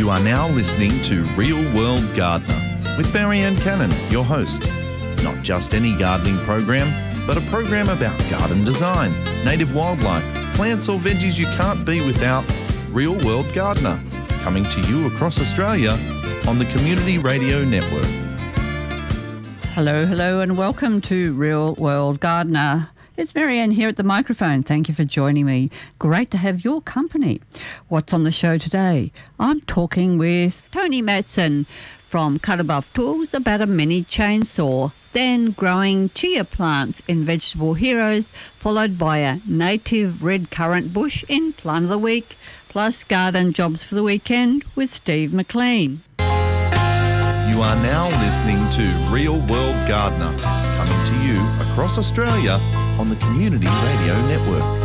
You are now listening to Real World Gardener with Marianne Cannon, your host. Not just any gardening program, but a program about garden design, native wildlife, plants or veggies you can't be without. Real World Gardener, coming to you across Australia on the Community Radio Network. Hello, and welcome to Real World Gardener. It's Marianne here at the microphone. Thank you for joining me. Great to have your company. What's on the show today? I'm talking with Tony Matson from Cut Above Tools about a mini chainsaw, then growing chia plants in Vegetable Heroes, followed by a native red currant bush in Plant of the Week, plus garden jobs for the weekend with Steve McLean. You are now listening to Real World Gardener, coming to you across Australia on the Community Radio Network.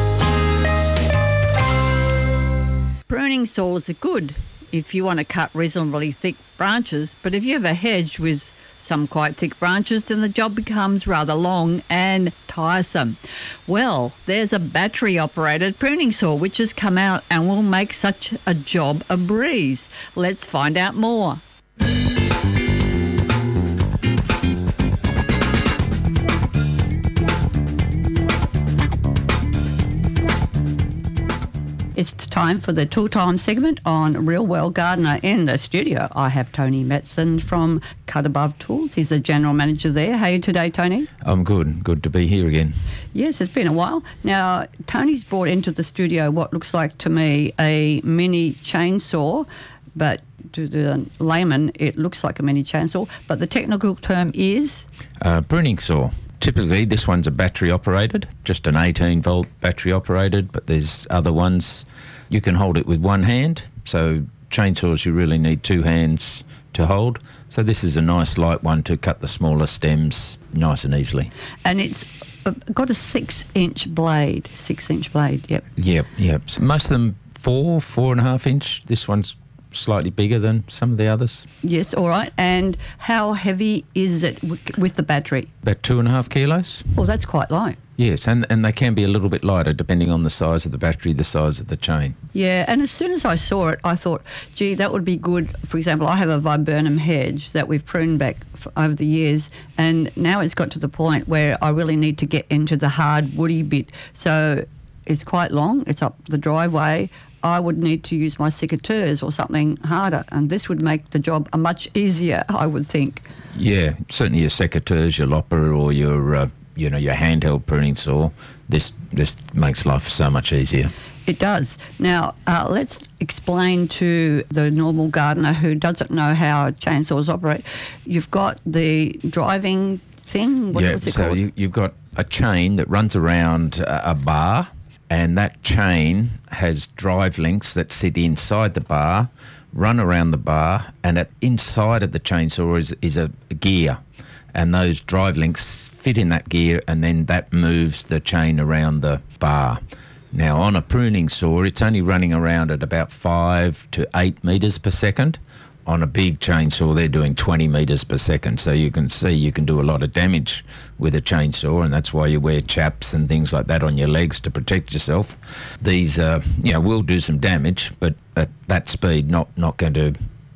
Pruning saws are good if you want to cut reasonably thick branches, but if you have a hedge with some quite thick branches, then the job becomes rather long and tiresome. Well, there's a battery-operated pruning saw which has come out and will make such a job a breeze. Let's find out more. It's time for the Tool Time segment on Real World Gardener. In the studio, I have Tony Matson from Cut Above Tools. He's the General Manager there. How are you today, Tony? I'm good. Good to be here again. Yes, it's been a while. Now, Tony's brought into the studio what looks like to me a mini chainsaw, but to the layman, it looks like a mini chainsaw. But the technical term is? Pruning saw. Typically, this one's a battery-operated, just an 18-volt battery-operated, but there's other ones. You can hold it with one hand, so chainsaws you really need two hands to hold. So this is a nice light one to cut the smaller stems nice and easily. And it's got a 6-inch blade. 6-inch blade, yep. Yep. So most of them 4.5 inch. This one's slightly bigger than some of the others. Yes, all right. And how heavy is it with the battery? About 2.5 kilos. Well, that's quite light. Yes, and they can be a little bit lighter depending on the size of the battery, the size of the chain. Yeah, and as soon as I saw it, I thought, gee, that would be good. For example, I have a viburnum hedge that we've pruned back over the years, and now it's got to the point where I really need to get into the hard woody bit. So it's quite long. It's up the driveway. I would need to use my secateurs or something harder, and this would make the job much easier, I would think. Yeah, certainly your secateurs, your lopper, or your your handheld pruning saw. This makes life so much easier. It does. Now, let's explain to the normal gardener who doesn't know how chainsaws operate. You've got the driving thing. What's it called? So you've got a chain that runs around a bar. And that chain has drive links that sit inside the bar, run around the bar, and inside of the chainsaw is a gear. And those drive links fit in that gear, and then that moves the chain around the bar. Now, on a pruning saw, it's only running around at about 5 to 8 metres per second. On a big chainsaw, they're doing 20 metres per second. So you can see you can do a lot of damage with a chainsaw, and that's why you wear chaps and things like that on your legs to protect yourself. These, will do some damage, but at that speed, not going to,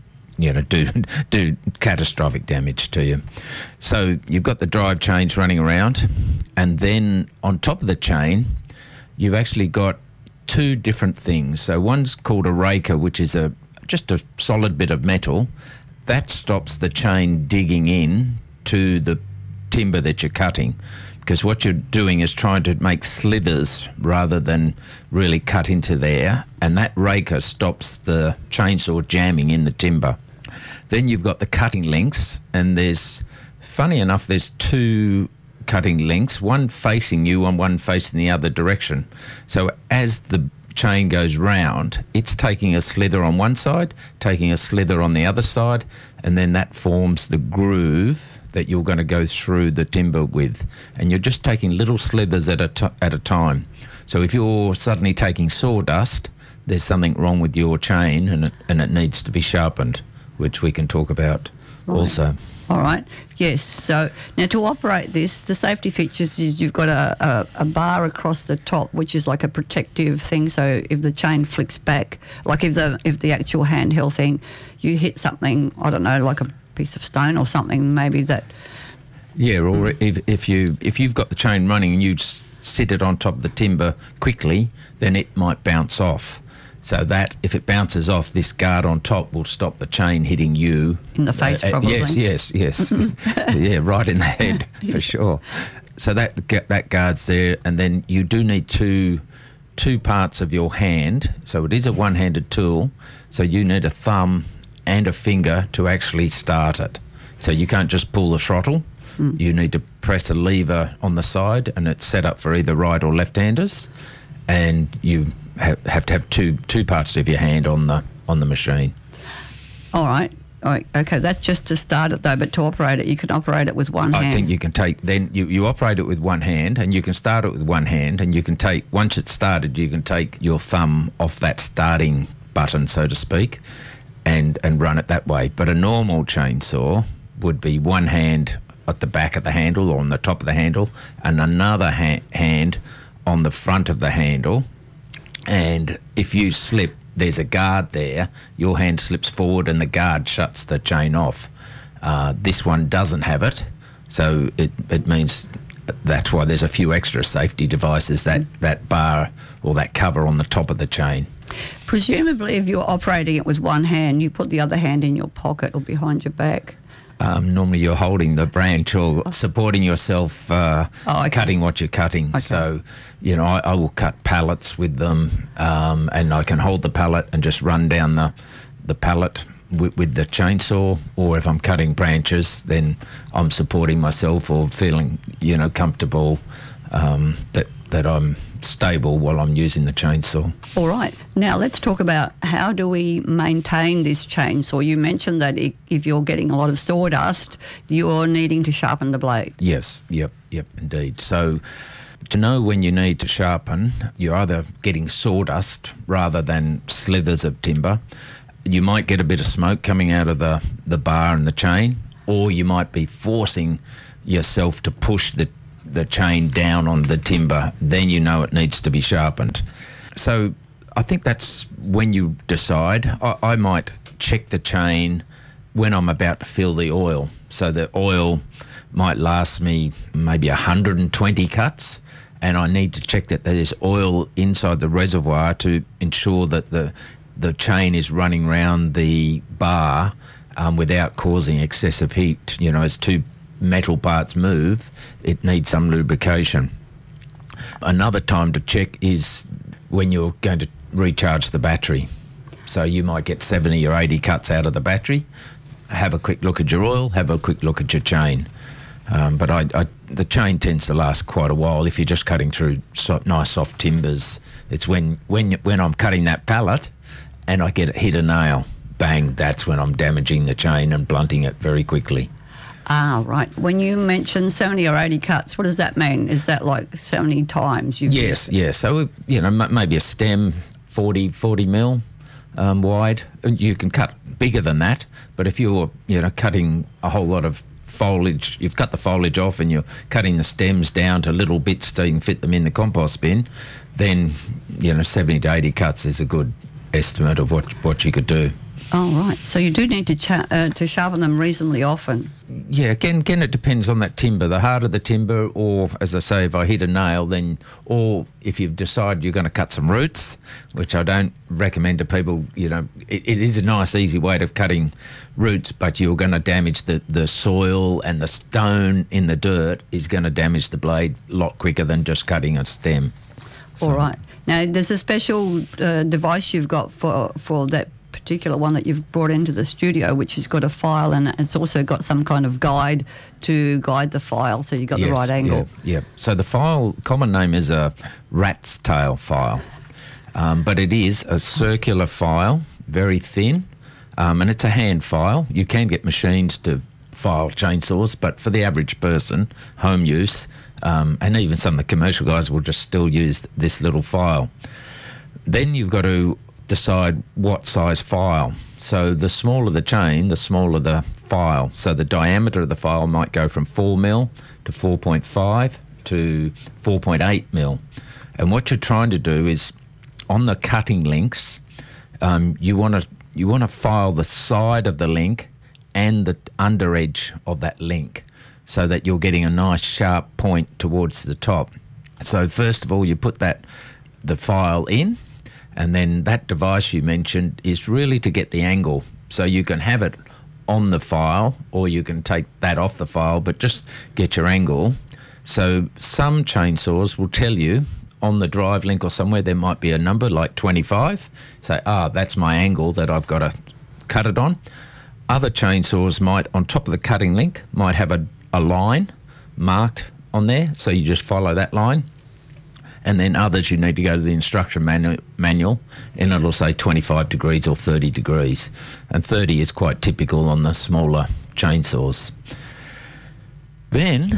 do catastrophic damage to you. So you've got the drive chains running around, and then on top of the chain, you've actually got two different things. So one's called a raker, which is just a solid bit of metal that stops the chain digging in to the timber that you're cutting, because what you're doing is trying to make slithers rather than really cut into there, and that raker stops the chainsaw jamming in the timber. Then you've got the cutting links, and funny enough, there's two cutting links, one facing you and one facing the other direction. So as the chain goes round, it's taking a slither on one side, taking a slither on the other side, and then that forms the groove that you're going to go through the timber with. And you're just taking little slithers at a time. So if you're suddenly taking sawdust, there's something wrong with your chain, and it needs to be sharpened, which we can talk about also. All right. Yes. So now to operate this, the safety features is you've got a bar across the top, which is like a protective thing. So if the chain flicks back, like if the actual handheld thing, you hit something, I don't know, like a piece of stone or something, maybe that. Yeah, or if you've got the chain running and you sit it on top of the timber quickly, then it might bounce off. So that if it bounces off, this guard on top will stop the chain hitting you in the face, probably. Yes. Yeah, right in the head for sure. So that guard's there, and then you do need two parts of your hand. So it is a one-handed tool. So you need a thumb and a finger to actually start it. So you can't just pull the throttle. You need to press a lever on the side, and it's set up for either right or left-handers, and you have to have two parts of your hand on the machine. All right. Okay, that's just to start it though, but to operate it, you can operate it with one hand. I think you can you operate it with one hand, and you can start it with one hand, and you can once it's started, you can take your thumb off that starting button, so to speak, and run it that way. But a normal chainsaw would be one hand at the back of the handle or on the top of the handle, and another hand on the front of the handle. And if you slip, there's a guard there, your hand slips forward and the guard shuts the chain off. This one doesn't have it, so it means that's why there's a few extra safety devices, that bar or that cover on the top of the chain. Presumably if you're operating it with one hand, you put the other hand in your pocket or behind your back. Normally you're holding the branch or supporting yourself, cutting what you're cutting. Okay. So, I will cut pallets with them, and I can hold the pallet and just run down the pallet with the chainsaw. Or if I'm cutting branches, then I'm supporting myself or feeling, comfortable that I'm stable while I'm using the chainsaw. All right. Now let's talk about how do we maintain this chainsaw. You mentioned that if you're getting a lot of sawdust, you're needing to sharpen the blade. Yes. Yep, indeed. So to know when you need to sharpen, you're either getting sawdust rather than slithers of timber. You might get a bit of smoke coming out of the bar and the chain, or you might be forcing yourself to push the chain down on the timber. Then you know it needs to be sharpened. So I think that's when you decide. I might check the chain when I'm about to fill the oil. So the oil might last me maybe 120 cuts, and I need to check that there's oil inside the reservoir to ensure that the chain is running round the bar without causing excessive heat. As two metal parts move, it needs some lubrication. Another time to check is when you're going to recharge the battery. So you might get 70 or 80 cuts out of the battery. Have a quick look at your oil, have a quick look at your chain. But the chain tends to last quite a while. If you're just cutting through nice soft timbers, it's when I'm cutting that pallet and I hit a nail, bang, that's when I'm damaging the chain and blunting it very quickly. Ah, right. When you mention 70 or 80 cuts, what does that mean? Is that like 70 times you've Yes. So, maybe a stem 40 mil wide. You can cut bigger than that, but if you're, cutting a whole lot of foliage, you've cut the foliage off and you're cutting the stems down to little bits so you can fit them in the compost bin, then, 70 to 80 cuts is a good estimate of what you could do. Oh, right. So you do need to sharpen them reasonably often. Yeah, again, it depends on that timber. The harder the timber, or, as I say, if I hit a nail, then, or if you've decided you're going to cut some roots, which I don't recommend to people, it is a nice, easy way of cutting roots, but you're going to damage the soil, and the stone in the dirt is going to damage the blade a lot quicker than just cutting a stem. All right. Now, there's a special device you've got for that particular one that you've brought into the studio, which has got a file, and it's also got some kind of guide to guide the file, so you got the right angle. Yeah. So the file, common name is a rat's tail file, but it is a circular file, very thin, and it's a hand file. You can get machines to file chainsaws, but for the average person, home use, and even some of the commercial guys will just still use this little file. Then you've got to decide what size file. So the smaller the chain, the smaller the file. So the diameter of the file might go from 4 mil to 4.5 to 4.8 mil. And what you're trying to do is, on the cutting links, you want to file the side of the link and the under edge of that link, so that you're getting a nice sharp point towards the top. So first of all, you put the file in, and then that device you mentioned is really to get the angle. So you can have it on the file, or you can take that off the file, but just get your angle. So some chainsaws will tell you on the drive link or somewhere there might be a number like 25. Say, that's my angle that I've got to cut it on. Other chainsaws might, on top of the cutting link, might have a line marked on there, so you just follow that line. And then others, you need to go to the instruction manual, and it'll say 25 degrees or 30 degrees. And 30 is quite typical on the smaller chainsaws. Then,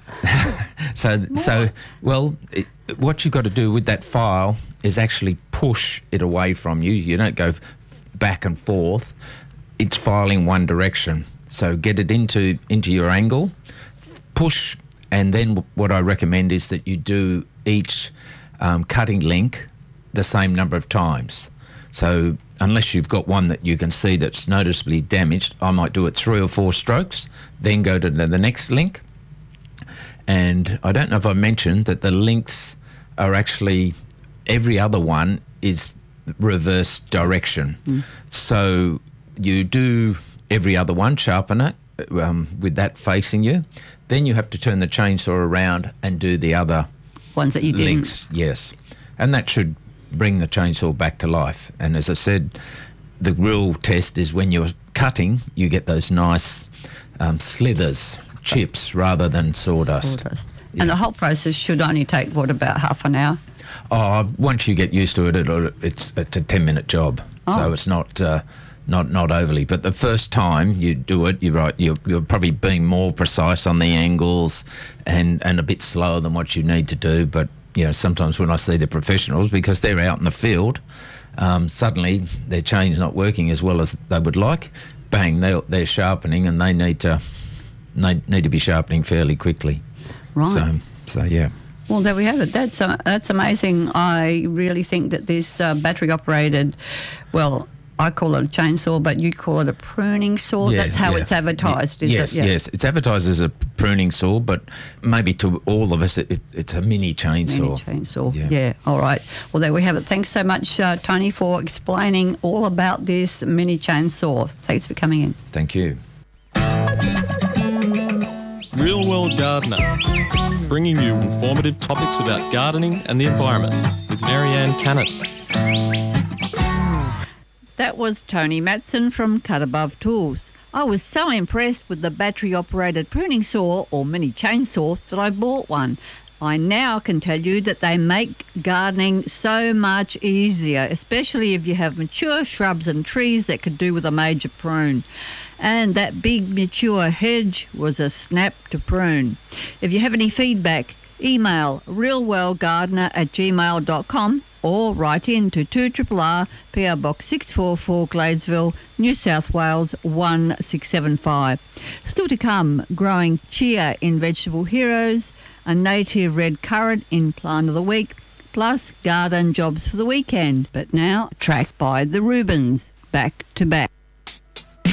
what you've got to do with that file is actually push it away from you. You don't go back and forth. It's filing one direction. So get it into your angle, push, and then what I recommend is that you do each cutting link the same number of times. So unless you've got one that you can see that's noticeably damaged, I might do it 3 or 4 strokes, then go to the next link. And I don't know if I mentioned that the links are actually, every other one is reverse direction. So you do every other one, sharpen it with that facing you. Then you have to turn the chainsaw around and do the other ones that you links. didn't. Yes. And that should bring the chainsaw back to life. And as I said, the real test is when you're cutting, you get those nice slithers, chips, rather than sawdust. Yeah. And the whole process should only take, about half an hour? Once you get used to it, it's a 10-minute job. So it's not overly. But the first time you do it, you're right, you're probably being more precise on the angles and a bit slower than what you need to do. But sometimes when I see the professionals, because they're out in the field, suddenly their chain's not working as well as they would like. Bang, they're sharpening, and they need to be sharpening fairly quickly. Right. So yeah. Well, there we have it. That's amazing. I really think that this battery-operated, I call it a chainsaw, but you call it a pruning saw. That's how it's advertised, is it? Yes. It's advertised as a pruning saw, but maybe to all of us, it's a mini chainsaw. Mini chainsaw, yeah. All right. Well, there we have it. Thanks so much, Tony, for explaining all about this mini chainsaw. Thanks for coming in. Thank you. Real World Gardener, bringing you informative topics about gardening and the environment with Marianne Cannon. That was Tony Matson from Cut Above Tools. I was so impressed with the battery-operated pruning saw or mini chainsaw that I bought one. I now can tell you that they make gardening so much easier, especially if you have mature shrubs and trees that could do with a major prune. And that big mature hedge was a snap to prune. If you have any feedback, email realworldgardener@gmail.com or write in to 2RRR PO Box 644 Gladesville, New South Wales 1675. Still to come, growing chia in Vegetable Heroes, a native red currant in Plant of the Week, plus garden jobs for the weekend. But now, track by the Rubens, back to back.